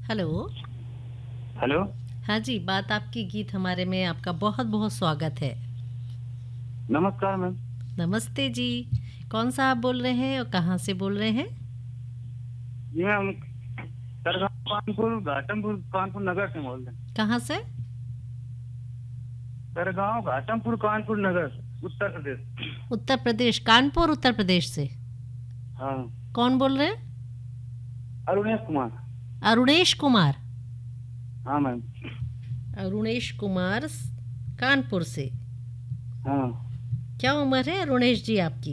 Hello. Hello. हाँ जी, बात आपकी गीत हमारे में आपका बहुत बहुत स्वागत है। नमस्कार मैम। नमस्ते जी। कौन सा आप बोल रहे हैं और कहाँ से बोल रहे हैं? जी मैम, सरगांव कानपुर घाटमपुर कानपुर नगर से बोल रहे हैं। कहाँ से? सरगांव घाटमपुर कानपुर नगर, उत्तर प्रदेश। उत्तर प्रदेश, कानपुर उत्तर प्रदेश से। हाँ। कौन बोल रहे हैं? अरुणेश कुमार। अरुणेश कुमार। हाँ मैम। अरुणेश कुमार कानपुर से। हाँ। क्या उम्र है अरुणेश जी आपकी?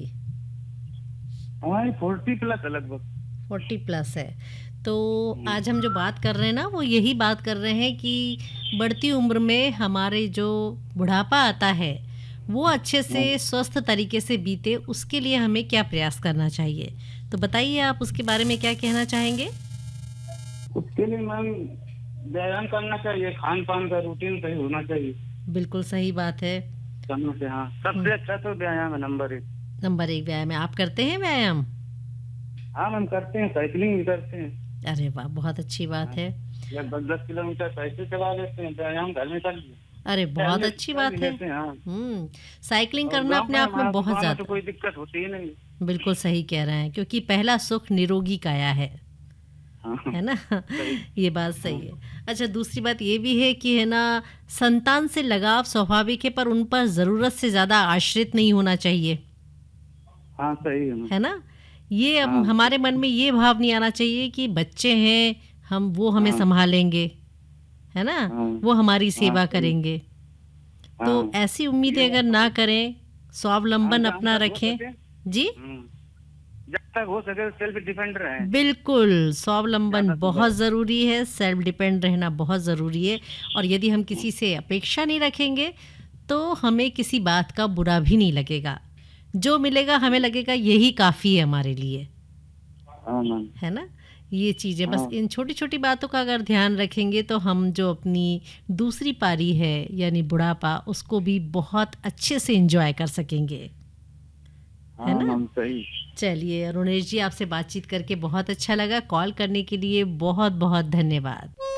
हमारी 40+ है लगभग। 40+ है। तो आज हम जो बात कर रहे हैं ना, वो यही बात कर रहे हैं कि बढ़ती उम्र में हमारे जो बुढ़ापा आता है वो अच्छे से हाँ। स्वस्थ तरीके से बीते, उसके लिए हमें क्या प्रयास करना चाहिए। तो बताइए, आप उसके बारे में क्या कहना चाहेंगे? उसके लिए मैम व्यायाम करना चाहिए, खान पान का रूटीन सही होना चाहिए बिल्कुल सही बात है। समय से। हाँ, सबसे अच्छा तो व्यायाम है, नंबर 1। नंबर 1 व्यायाम है। आप करते हैं व्यायाम? हाँ मैम, करते हैं, साइकिलिंग भी करते हैं। अरे वाह, बहुत अच्छी बात हाँ, है। लगभग 10 किलोमीटर साइकिल चला लेते हैं, व्यायाम घर में कर लिए। अरे बहुत टहल अच्छी कर भी बात है। लेते हैं। हाँ। साइकिलिंग और करना गांव अपने में, आप में हमारा तो बहुत गांव में तो ज़्यादा। कोई दिक्कत होती ही नहीं। बिल्कुल सही कह रहे हैं, क्योंकि पहला सुख निरोगी काया हाँ। है ना? सही। ये बात हाँ। सही है। अच्छा, दूसरी बात ये भी है कि है ना, संतान से लगाव स्वाभाविक है, पर उन पर ज़रूरत से ज़्यादा आश्रित नहीं होना चाहिए, हाँ सही है मैम। है ना? ये अब हाँ। हमारे मन में ये भाव नहीं आना चाहिए कि बच्चे हैं, वो हमें हाँ। संभालेंगे, है ना? हाँ। वो हमारी हाँ सेवा सही। करेंगे। तो हाँ। ऐसी ये उम्मीदें अगर बात ना तो। करें, हाँ, स्वावलंबन जहाँ अपना तक हो रखें। सके। जी, जब तक हो सके सेल्फ डिपेंड रहें। बिल्कुल, स्वावलंबन ज्यादा से बहुत ज्यादा। ज़रूरी है, सेल्फ डिपेंड रहना बहुत ज़रूरी है। और यदि हम किसी से अपेक्षा नहीं रखेंगे, तो हमें किसी बात का बुरा भी नहीं लगेगा। जो मिलेगा हमें लगेगा यही काफ़ी है हमारे लिए, हाँ मैम। है ना? ये चीज़ें, बस हाँ। इन छोटी-छोटी बातों का अगर ध्यान रखेंगे, तो हम जो अपनी दूसरी पारी है, यानी बुढ़ापा, उसको भी बहुत अच्छे से एंजॉय कर सकेंगे, है हाँ ना? मैम सही। चलिए अरुणेश जी, आपसे बातचीत करके बहुत अच्छा लगा। कॉल करने के लिए बहुत बहुत धन्यवाद।